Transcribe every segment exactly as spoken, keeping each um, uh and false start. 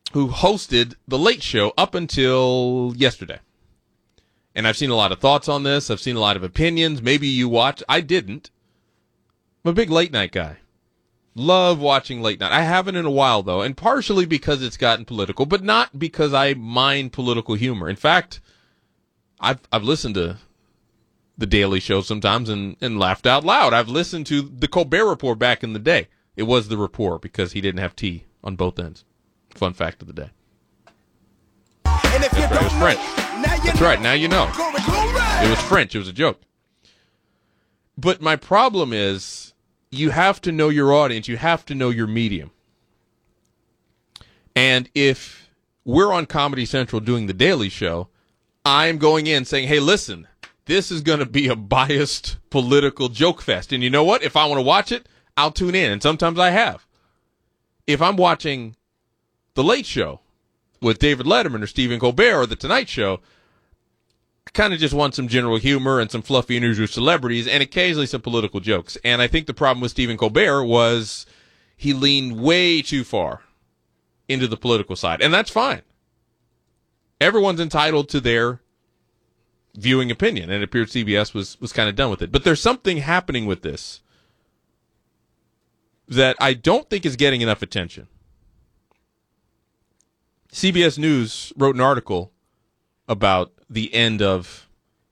who hosted The Late Show up until yesterday. And I've seen a lot of thoughts on this. I've seen a lot of opinions. Maybe you watched. I didn't. I'm a big late night guy. Love watching late night. I haven't in a while, though, and partially because it's gotten political, but not because I mind political humor. In fact, I've I've listened to The Daily Show sometimes and, and laughed out loud. I've listened to the Colbert Report back in the day. It was the Report because he didn't have T on both ends. Fun fact of the day. And if you That's right, it was don't French. know, now you That's know. right, now you know. Glory, glory. It was French. It was a joke. But my problem is you have to know your audience. You have to know your medium. And if we're on Comedy Central doing The Daily Show, I'm going in saying, hey, listen, this is going to be a biased political joke fest. And you know what? If I want to watch it, I'll tune in. And sometimes I have. If I'm watching The Late Show with David Letterman or Stephen Colbert or The Tonight Show, I kind of just want some general humor and some fluffy interviews with celebrities and occasionally some political jokes. And I think the problem with Stephen Colbert was he leaned way too far into the political side. And that's fine. Everyone's entitled to their viewing opinion. And it appeared C B S was, was kind of done with it. But there's something happening with this that I don't think is getting enough attention. C B S News wrote an article about the end of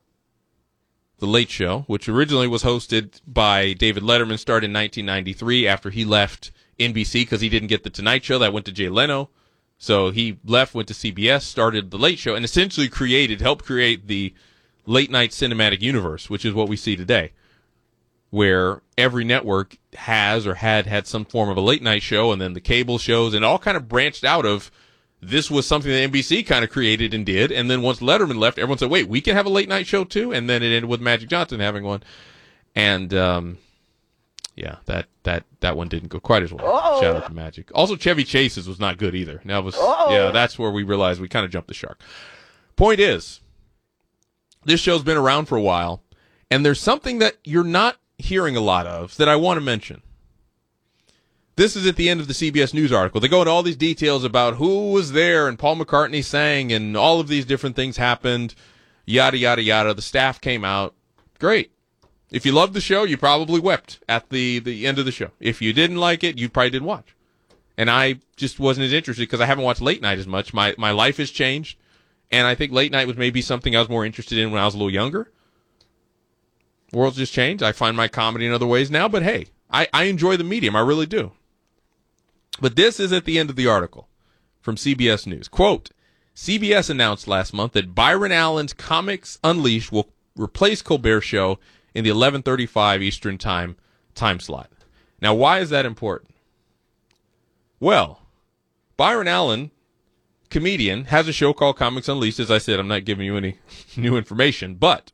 The Late Show, which originally was hosted by David Letterman, started in nineteen ninety-three after he left N B C because he didn't get The Tonight Show. That went to Jay Leno. So he left, went to C B S, started The Late Show, and essentially created, helped create the late night cinematic universe, which is what we see today, where every network has or had had some form of a late night show, and then the cable shows, and all kind of branched out of this was something that N B C kind of created and did. And then once Letterman left, everyone said, wait, we can have a late night show too? And then it ended with Magic Johnson having one. And, um, yeah, that, that, that one didn't go quite as well. Uh-oh. Shout out to Magic. Also, Chevy Chase's was not good either. Now was, Uh-oh. yeah, that's where we realized we kind of jumped the shark. Point is, this show's been around for a while, and there's something that you're not hearing a lot of that I want to mention. This is at the end of the C B S News article. They go into all these details about who was there and Paul McCartney sang and all of these different things happened, yada, yada, yada. The staff came out. Great. If you loved the show, you probably wept at the, the end of the show. If you didn't like it, you probably didn't watch. And I just wasn't as interested because I haven't watched late night as much. My, my life has changed, and I think late night was maybe something I was more interested in when I was a little younger. World's just changed. I find my comedy in other ways now, but hey, I, I enjoy the medium. I really do. But this is at the end of the article from C B S News. Quote, C B S announced last month that Byron Allen's Comics Unleashed will replace Colbert's show in the eleven thirty-five Eastern Time time slot. Now, why is that important? Well, Byron Allen, comedian, has a show called Comics Unleashed. As I said, I'm not giving you any new information, but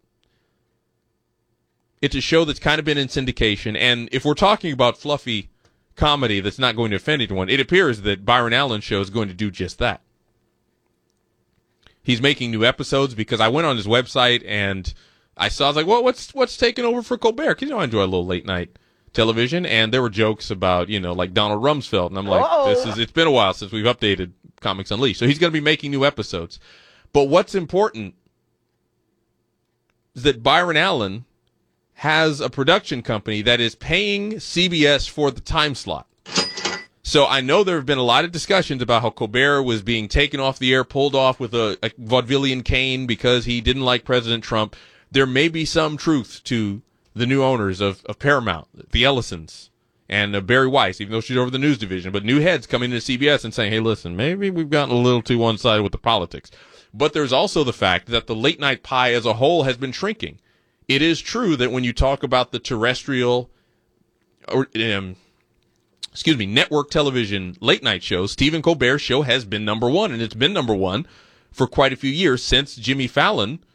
it's a show that's kind of been in syndication. And if we're talking about fluffy comedy that's not going to offend anyone, it appears that Byron Allen's show is going to do just that. He's making new episodes because I went on his website and I saw, I was like, well, what's what's taking over for Colbert? Because, you know, I enjoy a little late night television, and there were jokes about, you know, like Donald Rumsfeld, and I'm like, Uh-oh. this is, it's been a while since we've updated Comics Unleashed. So he's going to be making new episodes. But what's important is that Byron Allen has a production company that is paying C B S for the time slot. So I know there have been a lot of discussions about how Colbert was being taken off the air, pulled off with a, a vaudevillian cane because he didn't like President Trump. There may be some truth to the new owners of, of Paramount, the Ellisons, and uh, Barry Weiss, even though she's over the news division, but new heads coming into C B S and saying, hey, listen, maybe we've gotten a little too one-sided with the politics. But there's also the fact that the late night pie as a whole has been shrinking. It is true that when you talk about the terrestrial, or um, excuse me, network television late night shows, Stephen Colbert's show has been number one, and it's been number one for quite a few years since Jimmy Fallon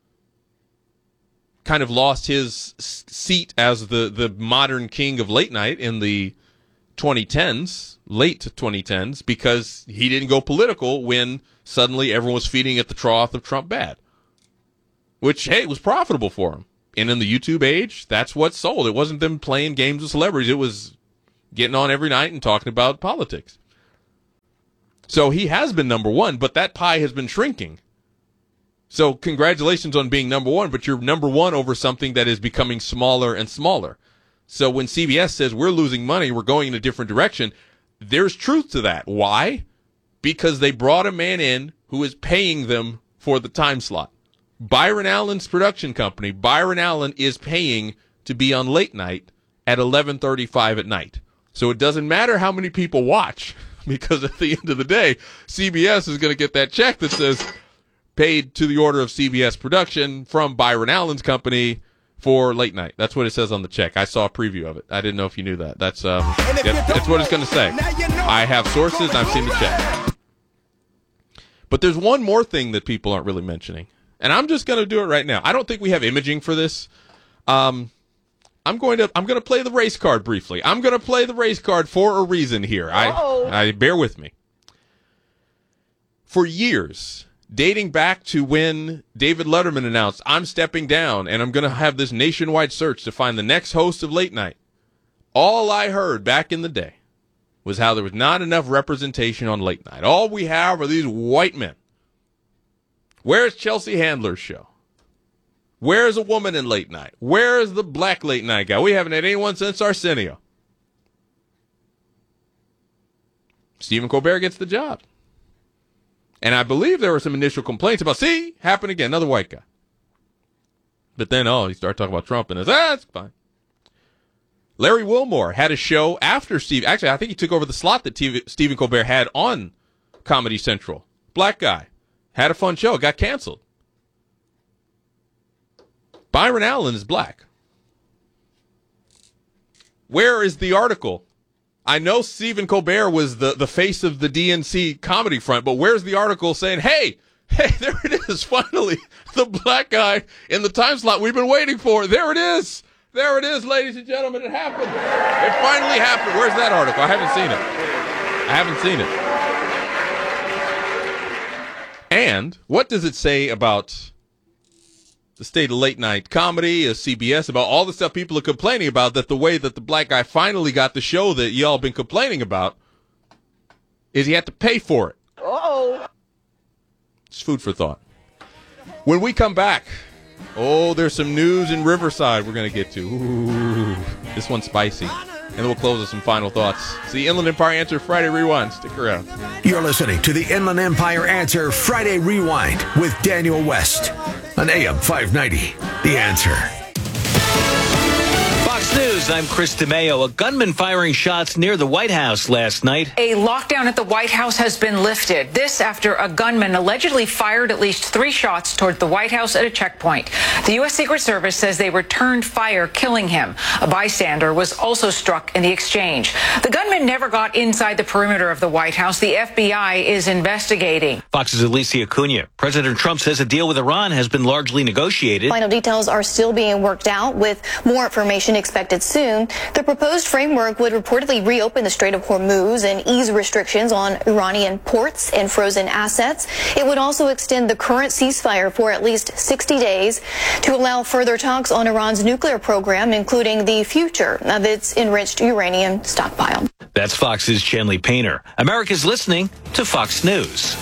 kind of lost his seat as the, the modern king of late night in the twenty tens, late twenty tens, because he didn't go political when suddenly everyone was feeding at the trough of Trump bad. Which, hey, was profitable for him. And in the YouTube age, that's what sold. It wasn't them playing games with celebrities. It was getting on every night and talking about politics. So he has been number one, but that pie has been shrinking. So congratulations on being number one, but you're number one over something that is becoming smaller and smaller. So when C B S says we're losing money, we're going in a different direction, there's truth to that. Why? Because they brought a man in who is paying them for the time slot. Byron Allen's production company, Byron Allen, is paying to be on late night at eleven thirty-five at night. So it doesn't matter how many people watch, because at the end of the day, C B S is going to get that check that says paid to the order of C B S production from Byron Allen's company for late night. That's what it says on the check. I saw a preview of it. I didn't know if you knew that. That's um, yep, that's what it's going to say. I have sources, and I've seen the check. But there's one more thing that people aren't really mentioning, and I'm just going to do it right now. I don't think we have imaging for this. Um, I'm going to I'm going to play the race card briefly. I'm going to play the race card for a reason here. I, I bear with me. For years, dating back to when David Letterman announced, I'm stepping down and I'm going to have this nationwide search to find the next host of Late Night, all I heard back in the day was how there was not enough representation on Late Night. All we have are these white men. Where's Chelsea Handler's show? Where's a woman in Late Night? Where's the black Late Night guy? We haven't had anyone since Arsenio. Stephen Colbert gets the job. And I believe there were some initial complaints about, see, happened again, another white guy. But then, oh, he started talking about Trump, and it's, ah, it's fine. Larry Wilmore had a show after Steve. Actually, I think he took over the slot that T V, Stephen Colbert had on Comedy Central. Black guy. Had a fun show. Got canceled. Byron Allen is black. Where is the article? I know Stephen Colbert was the, the face of the D N C comedy front, but where's the article saying, hey, hey, there it is, finally, the black guy in the time slot we've been waiting for. There it is. There it is, ladies and gentlemen. It happened. It finally happened. Where's that article? I haven't seen it. I haven't seen it. And what does it say about the state of late night comedy, of C B S, about all the stuff people are complaining about, that the way that the black guy finally got the show that y'all been complaining about is he had to pay for it. Uh-oh. It's food for thought. When we come back, oh, there's some news in Riverside we're going to get to. Ooh, this one's spicy. And then we'll close with some final thoughts. It's the Inland Empire Answer Friday Rewind. Stick around. You're listening to the Inland Empire Answer Friday Rewind with Daniel West on A M five ninety. The Answer. Fox News, I'm Chris DeMeo. A gunman firing shots near the White House last night. A lockdown at the White House has been lifted. This after a gunman allegedly fired at least three shots toward the White House at a checkpoint. The U S. Secret Service says they returned fire, killing him. A bystander was also struck in the exchange. The gunman never got inside the perimeter of the White House. The F B I is investigating. Fox's Alicia Cunha. President Trump says a deal with Iran has been largely negotiated. Final details are still being worked out, with more information expected soon. The proposed framework would reportedly reopen the Strait of Hormuz and ease restrictions on Iranian ports and frozen assets. It would also extend the current ceasefire for at least sixty days to allow further talks on Iran's nuclear program, including the future of its enriched uranium stockpile. That's Fox's Chandler Painter. America's listening to Fox News.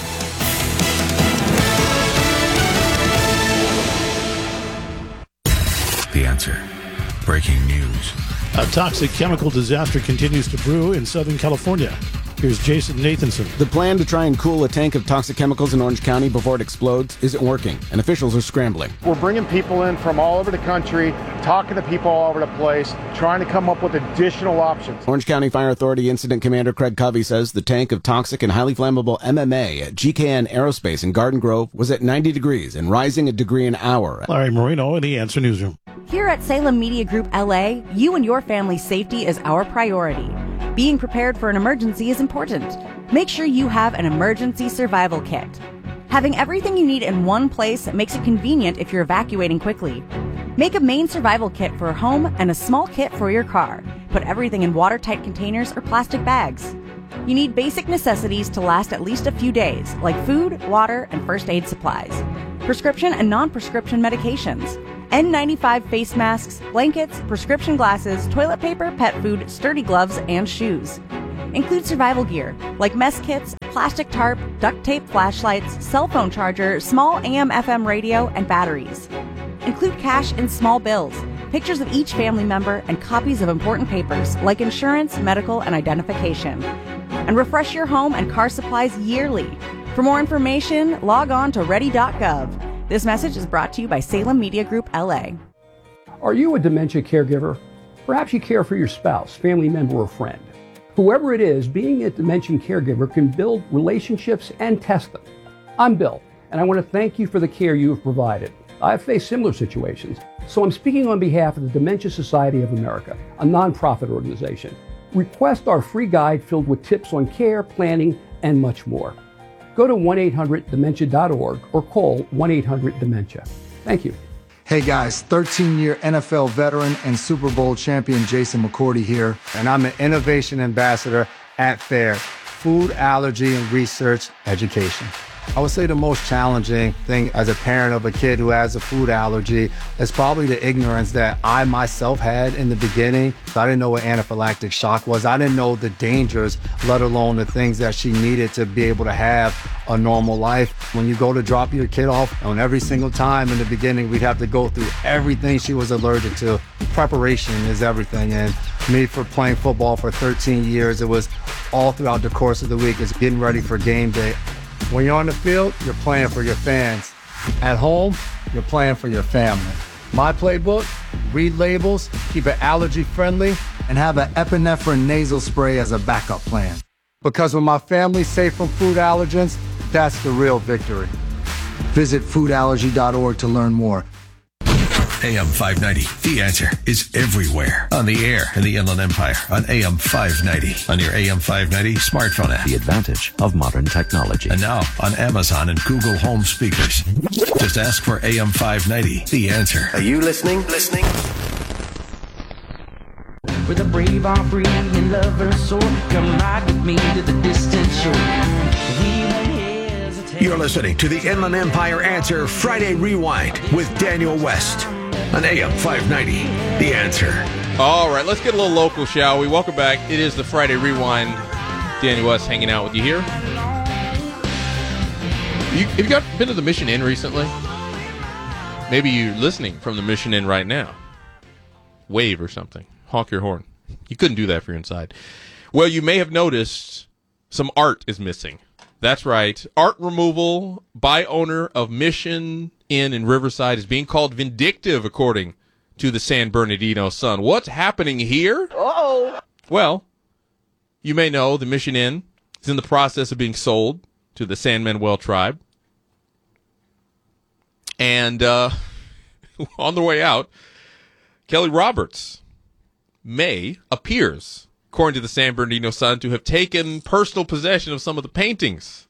The Answer. Breaking news. A toxic chemical disaster continues to brew in Southern California. Here's Jason Nathanson. The plan to try and cool a tank of toxic chemicals in Orange County before it explodes isn't working, and officials are scrambling. We're bringing people in from all over the country, talking to people all over the place, trying to come up with additional options. Orange County Fire Authority Incident Commander Craig Covey says the tank of toxic and highly flammable M M A at G K N Aerospace in Garden Grove was at ninety degrees and rising a degree an hour. Larry Marino in the Answer Newsroom. Here at Salem Media Group L A, you and your family's safety is our priority. Being prepared for an emergency is important. Make sure you have an emergency survival kit. Having everything you need in one place makes it convenient if you're evacuating quickly. Make a main survival kit for home and a small kit for your car. Put everything in watertight containers or plastic bags. You need basic necessities to last at least a few days, like food, water, and first aid supplies. Prescription and non-prescription medications. N ninety-five face masks, blankets, prescription glasses, toilet paper, pet food, sturdy gloves, and shoes. Include survival gear, like mess kits, plastic tarp, duct tape flashlights, cell phone charger, small A M F M radio, and batteries. Include cash in small bills, pictures of each family member, and copies of important papers like insurance, medical, and identification. And refresh your home and car supplies yearly. For more information, log on to ready dot gov. This message is brought to you by Salem Media Group, L A. Are you a dementia caregiver? Perhaps you care for your spouse, family member, or friend. Whoever it is, being a dementia caregiver can build relationships and test them. I'm Bill, and I want to thank you for the care you have provided. I've faced similar situations, so I'm speaking on behalf of the Dementia Society of America, a nonprofit organization. Request our free guide filled with tips on care, planning, and much more. Go to one eight hundred dementia dot org or call one eight hundred dementia. Thank you. Hey guys, thirteen-year N F L veteran and Super Bowl champion Jason McCourty here, and I'm an innovation ambassador at FAIR, Food Allergy and Research Education. I would say the most challenging thing as a parent of a kid who has a food allergy is probably the ignorance that I myself had in the beginning. So I didn't know what anaphylactic shock was. I didn't know the dangers, let alone the things that she needed to be able to have a normal life. When you go to drop your kid off, on every single time in the beginning, we'd have to go through everything she was allergic to. Preparation is everything. And me, for playing football for thirteen years, it was all throughout the course of the week. It's getting ready for game day. When you're on the field, you're playing for your fans. At home, you're playing for your family. My playbook, read labels, keep it allergy friendly, and have an epinephrine nasal spray as a backup plan. Because when my family's safe from food allergens, that's the real victory. Visit food allergy dot org to learn more. A M five ninety, The Answer, is everywhere. On the air in the Inland Empire, on A M five ninety, on your A M five ninety smartphone app. The advantage of modern technology. And now on Amazon and Google Home speakers. Just ask for A M five ninety, The Answer. Are you listening? Listening? With a brave are free and lover soar, come ride with me to the distant shore. We won't hesitate. You're listening to the Inland Empire Answer Friday Rewind with Daniel West. On A M five ninety, The Answer. All right, let's get a little local, shall we? Welcome back. It is the Friday Rewind. Daniel West hanging out with you here. You, have you got, been to the Mission Inn recently? Maybe you're listening from the Mission Inn right now. Wave or something. Honk your horn. You couldn't do that if you're inside. Well, you may have noticed some art is missing. That's right. Art removal by owner of Mission Inn in Riverside is being called vindictive, according to the San Bernardino Sun. What's happening here? Uh-oh. Well, you may know the Mission Inn is in the process of being sold to the San Manuel tribe. And uh, on the way out, Kelly Roberts may appears, according to the San Bernardino Sun, to have taken personal possession of some of the paintings.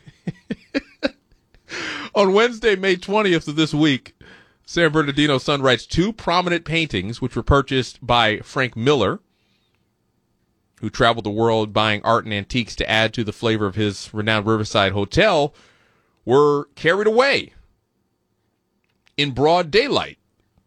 On Wednesday, May twentieth of this week, San Bernardino Sun writes two prominent paintings, which were purchased by Frank Miller, who traveled the world buying art and antiques to add to the flavor of his renowned Riverside hotel, were carried away in broad daylight.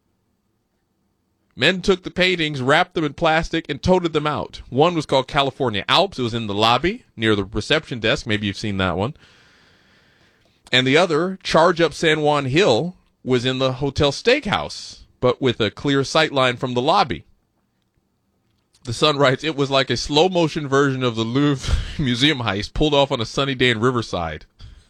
Men took the paintings, wrapped them in plastic, and toted them out. One was called California Alps. It was in the lobby near the reception desk. Maybe you've seen that one. And the other, Charge Up San Juan Hill, was in the Hotel Steakhouse, but with a clear sight line from the lobby. The Sun writes, it was like a slow-motion version of the Louvre museum heist pulled off on a sunny day in Riverside.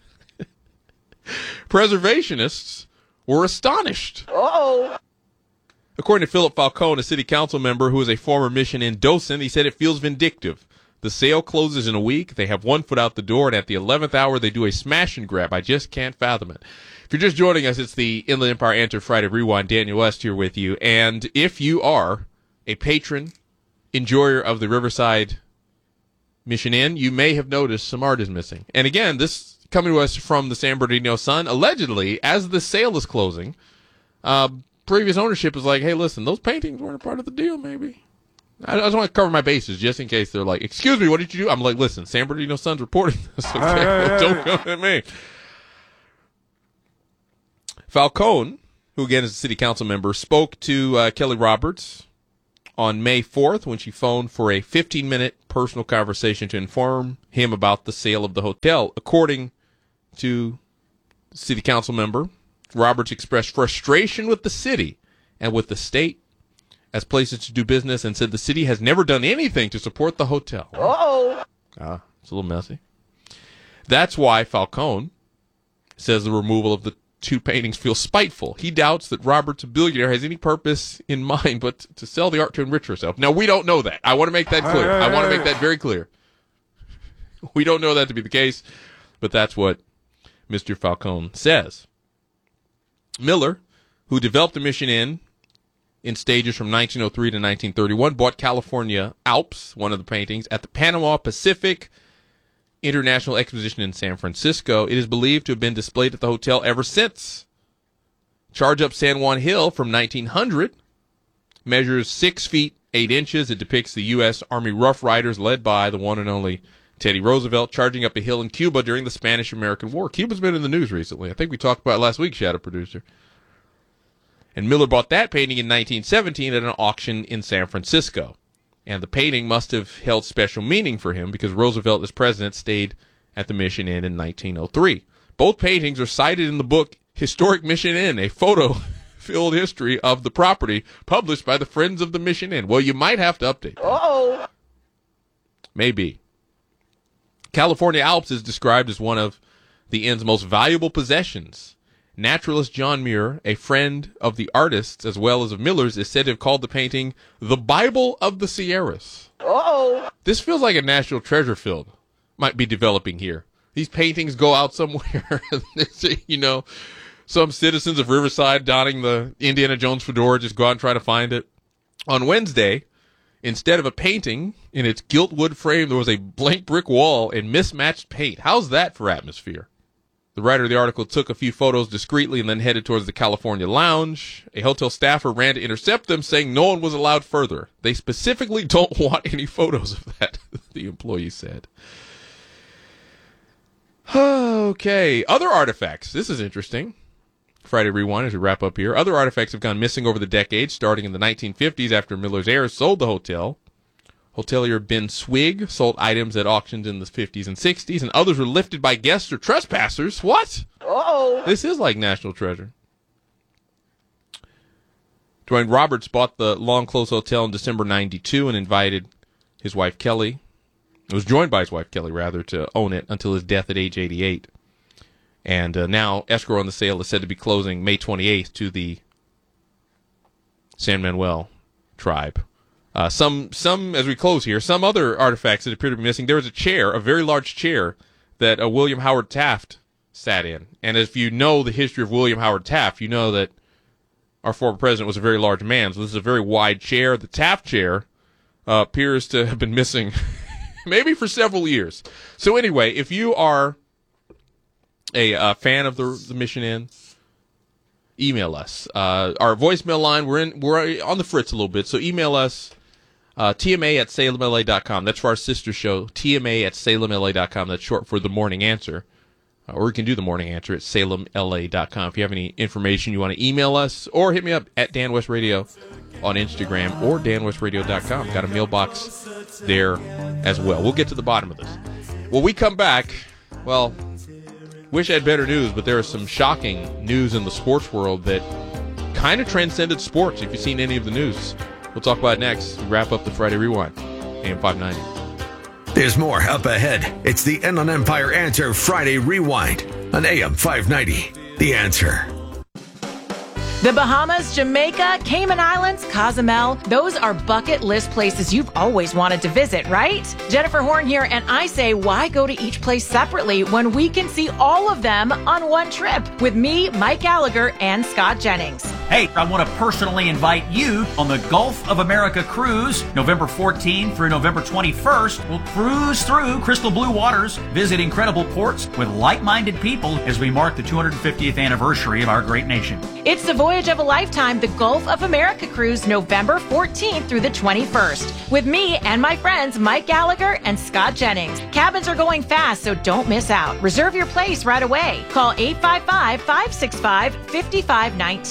Preservationists were astonished. Uh-oh. According to Philip Falcone, a city council member who is a former Mission Inn docent, he said it feels vindictive. The sale closes in a week. They have one foot out the door, and at the eleventh hour, they do a smash and grab. I just can't fathom it. If you're just joining us, it's the Inland Empire Answer Friday Rewind. Daniel West here with you. And if you are a patron, enjoyer of the Riverside Mission Inn, you may have noticed some art is missing. And again, this coming to us from the San Bernardino Sun, allegedly, as the sale is closing, uh, previous ownership is like, hey, listen, those paintings weren't a part of the deal, maybe. I just want to cover my bases just in case they're like, excuse me, what did you do? I'm like, listen, San Bernardino Sun's reporting this, okay? Hey, hey, hey, don't come at me. Falcone, who again is a city council member, spoke to uh, Kelly Roberts on May fourth when she phoned for a fifteen-minute personal conversation to inform him about the sale of the hotel. According to city council member, Roberts expressed frustration with the city and with the state as places to do business and said the city has never done anything to support the hotel. Uh-oh. Ah, it's a little messy. That's why Falcone says the removal of the two paintings feels spiteful. He doubts that Roberts, a billionaire, has any purpose in mind but to sell the art to enrich herself. Now, we don't know that. I want to make that clear. I want to make that very clear. We don't know that to be the case, but that's what Mister Falcone says. Miller, who developed the Mission Inn in stages from nineteen oh three to nineteen thirty-one, bought California Alps, one of the paintings, at the Panama Pacific International Exposition in San Francisco. It is believed to have been displayed at the hotel ever since. Charge Up San Juan Hill from nineteen hundred measures six feet eight inches. It depicts the U S Army Rough Riders led by the one and only Teddy Roosevelt charging up a hill in Cuba during the Spanish-American War. Cuba's been in the news recently. I think we talked about it last week, Shadow Producer. And Miller bought that painting in nineteen seventeen at an auction in San Francisco. And the painting must have held special meaning for him because Roosevelt, as president, stayed at the Mission Inn in nineteen oh three. Both paintings are cited in the book Historic Mission Inn, a photo-filled history of the property published by the Friends of the Mission Inn. Well, you might have to update that. Uh-oh. Maybe. California Alps is described as one of the inn's most valuable possessions. Naturalist John Muir, a friend of the artists as well as of Miller's, is said to have called the painting the Bible of the Sierras. Uh-oh. This feels like a national treasure field might be developing here. These paintings go out somewhere, you know, some citizens of Riverside donning the Indiana Jones fedora just go out and try to find it. On Wednesday, instead of a painting in its gilt wood frame, there was a blank brick wall and mismatched paint. How's that for atmosphere? The writer of the article took a few photos discreetly and then headed towards the California Lounge. A hotel staffer ran to intercept them, saying no one was allowed further. They specifically don't want any photos of that, the employee said. Okay, other artifacts. This is interesting. Friday Rewind as we wrap up here. Other artifacts have gone missing over the decades, starting in the nineteen fifties after Miller's heirs sold the hotel. Hotelier Ben Swig sold items at auctions in the fifties and sixties, and others were lifted by guests or trespassers. What? Uh-oh. This is like national treasure. Dwayne Roberts bought the Long Close Hotel in December ninety-two and invited his wife Kelly, was joined by his wife Kelly, rather, to own it until his death at age eighty-eight. And uh, now escrow on the sale is said to be closing May twenty-eighth to the San Manuel tribe. Uh, some, some as we close here, some other artifacts that appear to be missing. There was a chair, a very large chair, that uh, William Howard Taft sat in. And if you know the history of William Howard Taft, you know that our former president was a very large man. So this is a very wide chair. The Taft chair uh, appears to have been missing maybe for several years. So anyway, if you are a uh, fan of the, the Mission Inn, email us. Uh, our voicemail line, we're in, we're on the fritz a little bit, so email us. Uh, T M A at Salem L A dot com. That's for our sister show, T M A at Salem L A dot com. That's short for The Morning Answer. Uh, or you can do The Morning Answer at Salem L A dot com. If you have any information you want to email us, or hit me up at Dan West Radio on Instagram or Dan West Radio dot com. Got a mailbox there as well. We'll get to the bottom of this. When we come back, well, wish I had better news, but there is some shocking news in the sports world that kind of transcended sports, if you've seen any of the news. We'll talk about it next. We wrap up the Friday Rewind, A M five ninety. There's more up ahead. It's the Inland Empire Answer Friday Rewind on A M five ninety. The Answer. The Bahamas, Jamaica, Cayman Islands, Cozumel, those are bucket list places you've always wanted to visit, right? Jennifer Horn here, and I say, why go to each place separately when we can see all of them on one trip with me, Mike Gallagher, and Scott Jennings? Hey, I want to personally invite you on the Gulf of America cruise, November fourteenth through November twenty-first. We'll cruise through crystal blue waters, visit incredible ports with like-minded people as we mark the two hundred fiftieth anniversary of our great nation. It's the voyage of a lifetime, the Gulf of America cruise, November fourteenth through the twenty-first, with me and my friends Mike Gallagher and Scott Jennings. Cabins are going fast, so don't miss out. Reserve your place right away. Call eight five five, five six five, five five one nine,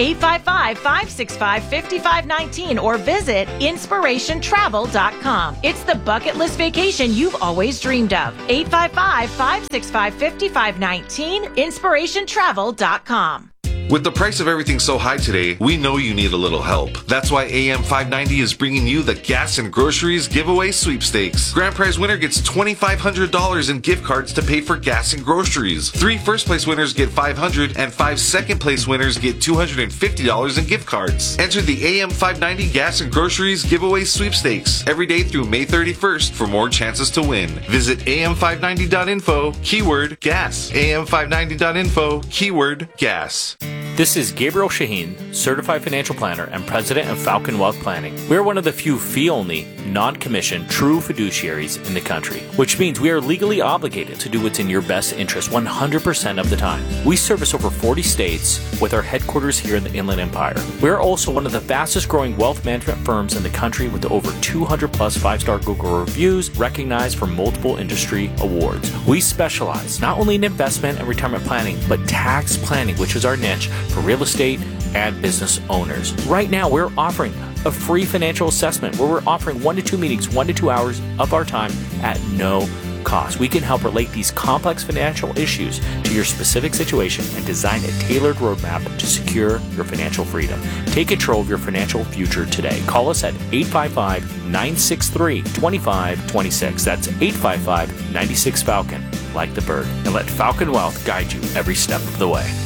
eight five five, five six five, five five one nine or visit inspiration travel dot com. It's the bucket list vacation you've always dreamed of. eight five five, five six five, five five one nine, inspiration travel dot com. With the price of everything so high today, we know you need a little help. That's why A M five ninety is bringing you the Gas and Groceries Giveaway Sweepstakes. Grand prize winner gets two thousand five hundred dollars in gift cards to pay for gas and groceries. Three first place winners get five hundred dollars and five second place winners get two hundred fifty dollars in gift cards. Enter the A M five ninety Gas and Groceries Giveaway Sweepstakes every day through May thirty-first for more chances to win. Visit A M five ninety dot info, keyword gas. A M five ninety dot info, keyword gas. This is Gabriel Shaheen, Certified Financial Planner and President of Falcon Wealth Planning. We are one of the few fee-only, non-commissioned, true fiduciaries in the country, which means we are legally obligated to do what's in your best interest one hundred percent of the time. We service over forty states with our headquarters here in the Inland Empire. We are also one of the fastest growing wealth management firms in the country with over two hundred plus five-star Google reviews recognized for multiple industry awards. We specialize not only in investment and retirement planning, but tax planning, which is our niche for real estate and business owners. Right now, we're offering a free financial assessment where we're offering one to two meetings, one to two hours of our time at no cost. We can help relate these complex financial issues to your specific situation and design a tailored roadmap to secure your financial freedom. Take control of your financial future today. Call us at eight five five, nine six three, two five two six. That's eight five five, nine six Falcon, like the bird. And let Falcon Wealth guide you every step of the way.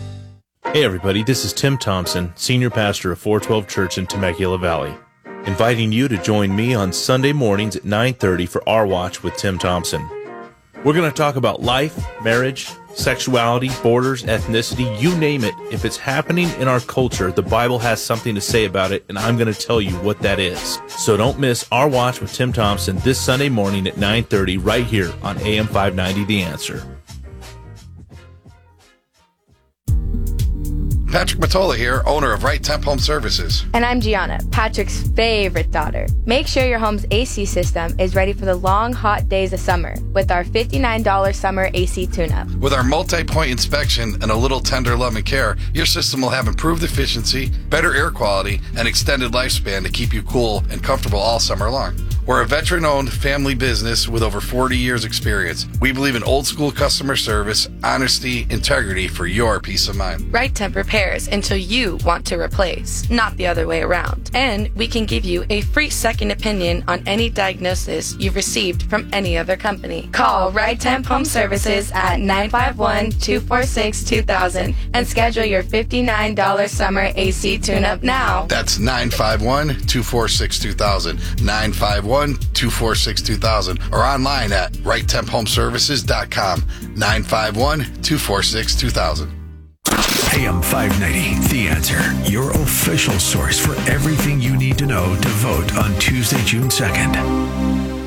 Hey everybody, this is Tim Thompson, Senior Pastor of four twelve Church in Temecula Valley, inviting you to join me on Sunday mornings at nine thirty for Our Watch with Tim Thompson. We're going to talk about life, marriage, sexuality, borders, ethnicity, you name it. If it's happening in our culture, the Bible has something to say about it, and I'm going to tell you what that is. So don't miss Our Watch with Tim Thompson this Sunday morning at nine thirty right here on A M five ninety The Answer. Patrick Matola here, owner of Right Temp Home Services. And I'm Gianna, Patrick's favorite daughter. Make sure your home's A C system is ready for the long, hot days of summer with our fifty-nine dollars summer A C tune-up. With our multi-point inspection and a little tender love and care, your system will have improved efficiency, better air quality, and extended lifespan to keep you cool and comfortable all summer long. We're a veteran-owned family business with over forty years experience. We believe in old-school customer service, honesty, integrity for your peace of mind. Right Temp repairs until you want to replace, not the other way around. And we can give you a free second opinion on any diagnosis you've received from any other company. Call Right Temp Home Services at nine five one, two four six, two thousand and schedule your fifty-nine dollars summer A C tune-up now. That's nine five one, two four six, two thousand, nine five one, two four six, two thousand, or online at right temp home services dot com, nine five one, two four six, two thousand. A M five ninety, The Answer, your official source for everything you need to know to vote on Tuesday, June second.